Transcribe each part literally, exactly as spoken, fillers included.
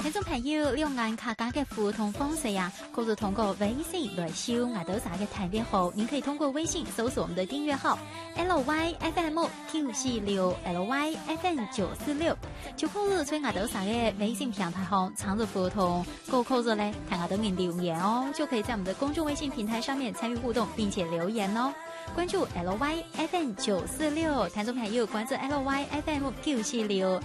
聽眾朋友，了解客家嘅互動方式呀，可以通過微信來收我哋嘅台電號。您可以通過微信搜索我們的訂閱號 L Y F M 九四六 L Y F M 九四六，就可以在我哋嘅微信平台上參與互動，個可以咧睇我哋嘅留言哦，就可以在我們的公眾微信平台上面參與互動並且留言哦。關注 L Y F M 九四六，聽眾朋友關注 L Y F M 九四六。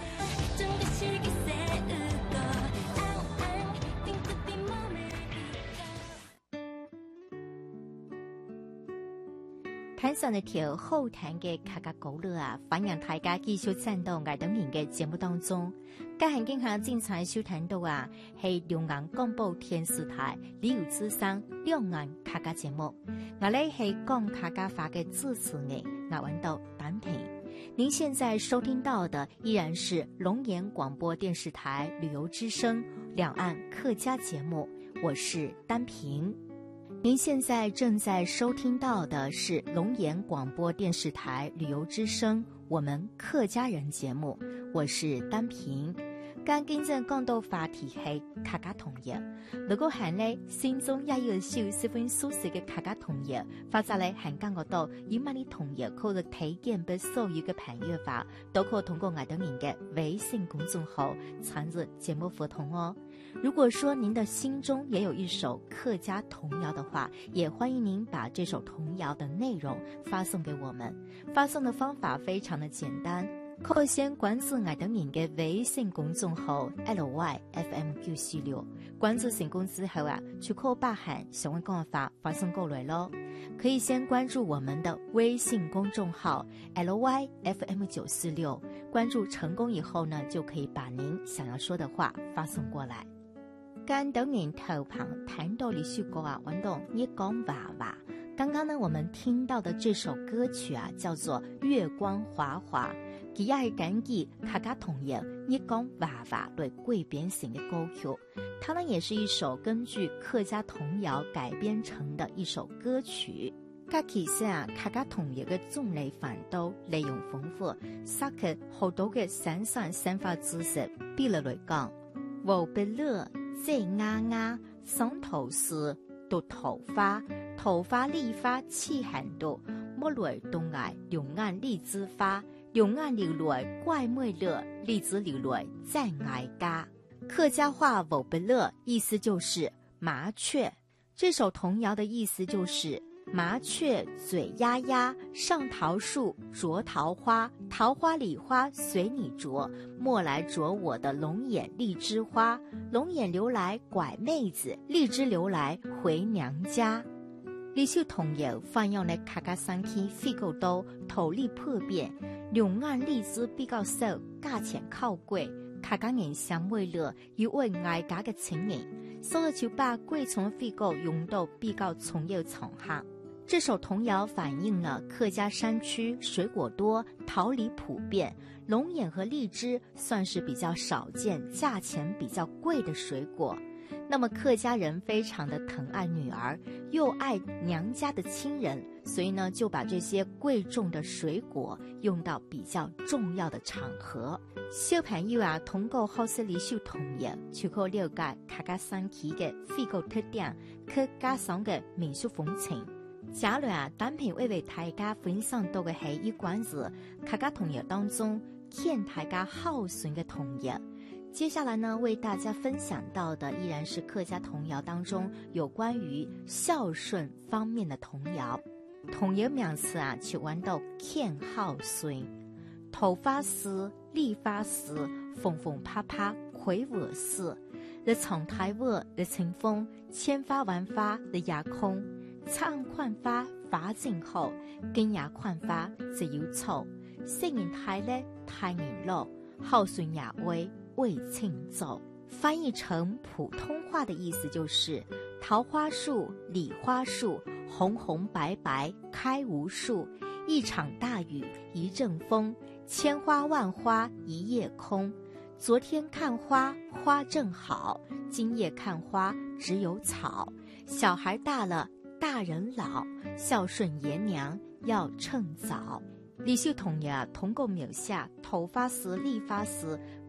睇上一條好聽嘅客家歌樂啊，歡迎大家繼續參到愛等人嘅節目當中。今日經下精彩收聽到啊，係兩岸廣播電視台旅遊之聲兩岸客家節目。我哋係講客家話嘅主持人，我揾到單平。您現在收聽到的依然是龍岩廣播電視台旅遊之聲兩岸客家節目，我是單平。您現在正在收聽到的是龍岩廣播電視台旅遊之聲我們客家人節目，我是單平。剛經正講到話題係客家童謠，如果係呢心中也有少十分舒適嘅客家童謠，或者呢係感覺到有乜啲童謠可以推薦俾所有嘅朋友話，都可以通過我哋嘅微信公眾號參與節目互動哦。如果說您的心中也有一首客家童謠的話，也歡迎您把這首童謠的內容發送給我們。發送的方法非常的簡單，可以先關注我等人嘅微信公眾號 L Y F M 九四六，關注成功之後啊，就可以把喊想問講法發送過來咯。可以先關注我們的微信公眾號 L Y F M 九四六，關注成功以後呢，就可以把您想要說的話發送過來。跟等年頭旁談到李旭歌啊，揾到一講娃娃。剛剛呢，我們聽到的這首歌曲啊，叫做《月光華華》，佢也係根據客家童謠一講娃娃來改編成嘅歌曲。它呢，也是一首根據客家童謠改編成的一首歌曲。佢其實啊，客家童謠嘅種類繁多，內容豐富，涉及好多嘅生產生活知識。比如來講，無不樂最啱啱賞桃樹讀桃花，桃花梨花似寒度，莫來東崖兩岸荔枝花，兩岸流來怪妹樂，荔枝流來在崖家。客家話無不樂意思就是麻雀。這首童謠的意思就是麻雀嘴丫丫，上桃樹啄桃花，桃花梨花隨你啄，莫來啄我的龍眼荔枝花，龍眼流來拐妹子，荔枝流來回娘家。呢首童謠翻用嚟客家山區非常多，土地普遍，兩岸荔枝比較少，價錢較貴，客家人想為了要為愛家嘅情人，所以就把貴重非果用到比較重要場合。這首童謠反映了客家山區水果多，桃李普遍，龍眼和荔枝算是比較少見，價錢比較貴的水果。那麼客家人非常的疼愛女兒，又愛娘家的親人，所以呢就把這些貴重的水果用到比較重要的場合。小朋友啊，通過學識呢首童謠，就可以了解客家山區嘅非個特點，客家省嘅民俗風情。假如啊，單憑為為大家分享到嘅係一關子客家童謠當中勸大家孝順嘅童謠。接下來呢，為大家分享到的依然是客家童謠當中有關於孝順方面的童謠。童謠名詞啊，就揾到勸孝順。桃花絲、梨花絲，風風啪啪魁我似。日長太卧日清風，千花萬花日夜空。蒼寬花花正好，根也寬花只有草。聖人太叻太年老，孝順也為為慶早。翻譯成普通話的意思就是桃花樹、梨花樹，紅紅白白開無數。一場大雨一陣風，千花萬花一夜空。昨天看花花正好，今夜看花只有草。小孩大了大人老，孝順爺娘要趁早。呢首童謠通過描寫桃花絲、梨花絲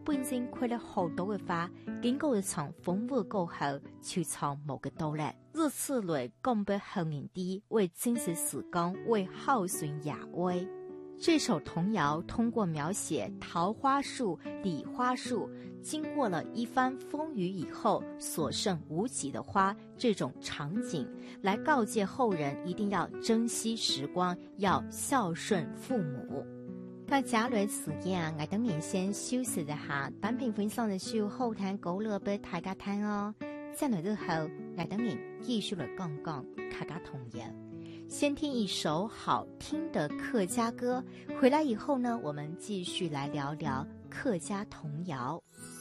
本身开了好多的花，经过一场风雨过后，就草冇个多了。如此类讲俾后人知，为真实时光，为孝顺雅威。这首童谣通过描写桃花树、李花树经过了一番风雨以后所剩无几的花这种场景，来告诫后人一定要珍惜时光，要孝顺父母。咁假類時間，我等面先休息一下，單憑分享的首後談稿樂俾大家聽哦。再來之後，我等面繼續來講講客家童謠。先聽一首好聽的客家歌，回來以後呢，我們繼續來聊聊客家童謠。